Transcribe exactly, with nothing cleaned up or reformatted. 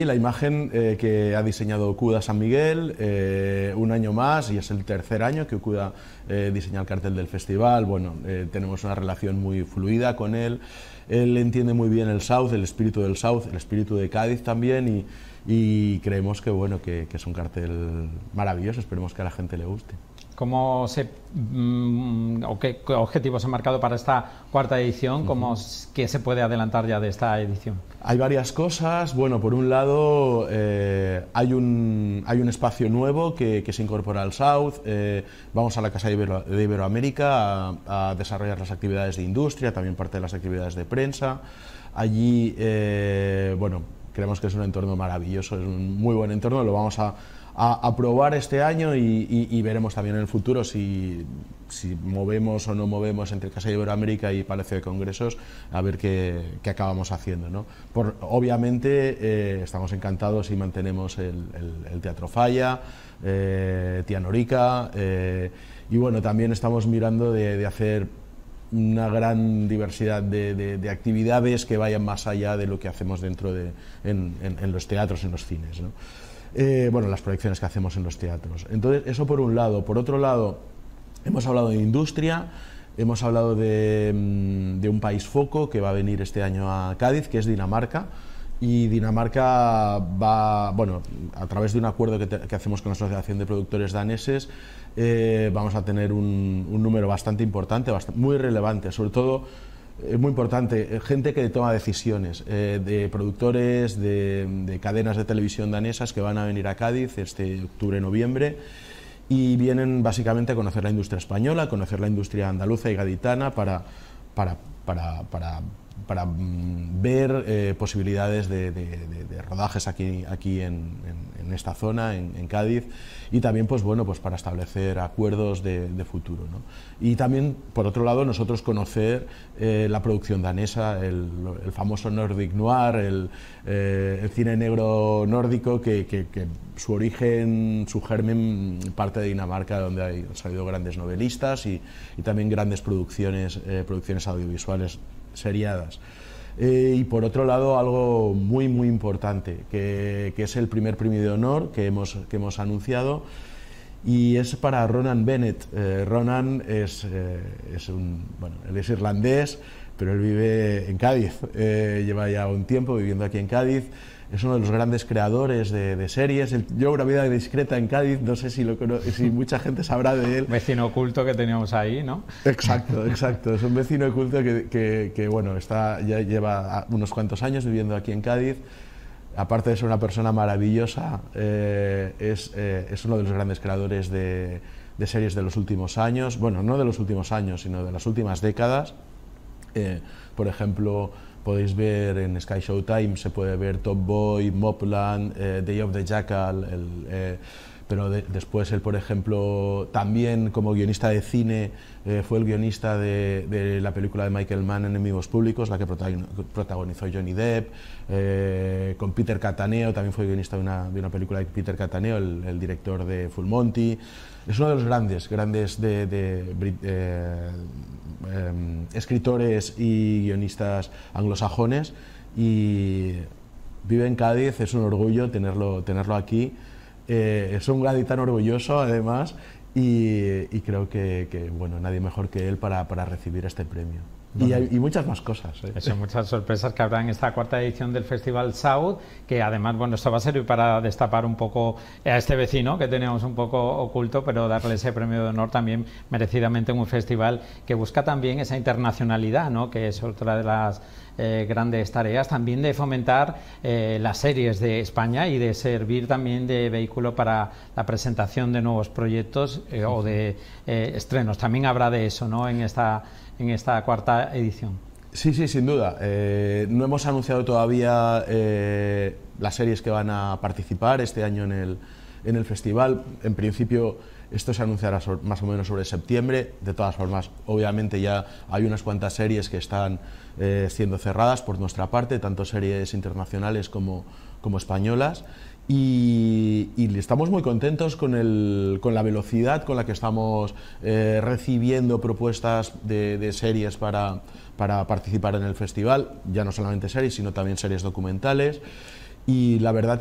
La imagen eh, que ha diseñado Okuda San Miguel, eh, un año más, y es el tercer año que Okuda eh, diseña el cartel del festival. Bueno, eh, tenemos una relación muy fluida con él. Él entiende muy bien el South, el espíritu del South, el espíritu de Cádiz también, y, y creemos que, bueno, que, que es un cartel maravilloso. Esperemos que a la gente le guste. ¿Cómo se, mmm, o qué objetivos se han marcado para esta cuarta edición? ¿Cómo, ¿Qué se puede adelantar ya de esta edición? Hay varias cosas. Bueno, por un lado eh, hay, un, hay un espacio nuevo que, que se incorpora al South. Eh, vamos a la Casa de, Ibero, de Iberoamérica a, a desarrollar las actividades de industria, también parte de las actividades de prensa. Allí, eh, bueno, creemos que es un entorno maravilloso, es un muy buen entorno, lo vamos a A, a probar este año y, y, y veremos también en el futuro si, si movemos o no movemos entre Casa de Iberoamérica y Palacio de Congresos, a ver qué, qué acabamos haciendo, ¿no? Por, obviamente eh, estamos encantados si mantenemos el, el, el Teatro Falla, eh, Tía Norica, eh, y bueno, también estamos mirando de, de hacer una gran diversidad de, de, de actividades que vayan más allá de lo que hacemos dentro de en, en, en los teatros, en los cines, ¿no? Eh, bueno, las proyecciones que hacemos en los teatros. Entonces, eso por un lado. Por otro lado, hemos hablado de industria, hemos hablado de, de un país foco que va a venir este año a Cádiz, que es Dinamarca, y Dinamarca va, bueno, a través de un acuerdo que, te, que hacemos con la Asociación de Productores Daneses, eh, vamos a tener un, un número bastante importante, bastante, muy relevante, sobre todo. Es muy importante, gente que toma decisiones, eh, de productores, de, de cadenas de televisión danesas que van a venir a Cádiz este octubre-noviembre y vienen básicamente a conocer la industria española, a conocer la industria andaluza y gaditana para, para, para, para, para ver eh, posibilidades de, de, de, de rodajes aquí, aquí en, en, en esta zona, en, en Cádiz, y también pues, bueno, pues para establecer acuerdos de, de futuro, ¿no? Y también, por otro lado, nosotros conocer eh, la producción danesa, el, el famoso Nordic Noir, el, eh, el cine negro nórdico, que, que, que su origen, su germen parte de Dinamarca, donde hay, han salido grandes novelistas y, y también grandes producciones, eh, producciones audiovisuales seriadas. Eh, y por otro lado, algo muy muy importante, que, que es el primer premio de honor que hemos, que hemos anunciado, y es para Ronan Bennett. Eh, Ronan es, eh, es un, bueno, él es irlandés, pero él vive en Cádiz, eh, lleva ya un tiempo viviendo aquí en Cádiz. Es uno de los grandes creadores de, de series. Él lleva una vida discreta en Cádiz, no sé si, lo, si mucha gente sabrá de él. Vecino oculto que teníamos ahí, ¿no? Exacto, exacto. Es un vecino oculto que, que, que bueno, está, ya lleva unos cuantos años viviendo aquí en Cádiz. Aparte de ser una persona maravillosa, eh, es, eh, es uno de los grandes creadores de, de series de los últimos años. Bueno, no de los últimos años, sino de las últimas décadas. Eh, por ejemplo, podéis ver en Sky Showtime, se puede ver Top Boy, Mobland, eh, Day of the Jackal, el, eh, pero de, después él, por ejemplo, también como guionista de cine, eh, fue el guionista de, de la película de Michael Mann, Enemigos Públicos, la que protagonizó Johnny Depp, eh, con Peter Cattaneo, también fue guionista de una, de una película de Peter Cattaneo, el, el director de Full Monty. Es uno de los grandes, grandes de, de, de eh, eh, escritores y guionistas anglosajones, y vive en Cádiz. Es un orgullo tenerlo, tenerlo aquí. Eh, es un gaditano orgulloso, además, y, y creo que, que bueno, nadie mejor que él para, para recibir este premio. Y, hay, y muchas más cosas, ¿eh? Son muchas sorpresas que habrá en esta cuarta edición del Festival South, que además, bueno, esto va a servir para destapar un poco a este vecino que teníamos un poco oculto, pero darle ese premio de honor también merecidamente en un festival que busca también esa internacionalidad, ¿no? Que es otra de las eh, grandes tareas, también de fomentar eh, las series de España y de servir también de vehículo para la presentación de nuevos proyectos eh, o de eh, estrenos. También habrá de eso, ¿no? En esta en esta cuarta edición. Sí, sí, sin duda. Eh, no hemos anunciado todavía eh, las series que van a participar este año en el, en el festival. En principio esto se anunciará sobre, más o menos sobre septiembre. De todas formas, obviamente ya hay unas cuantas series que están eh, siendo cerradas por nuestra parte, tanto series internacionales como, como españolas. Y, y estamos muy contentos con, el, con la velocidad con la que estamos eh, recibiendo propuestas de, de series para, para participar en el festival, ya no solamente series, sino también series documentales. y la verdad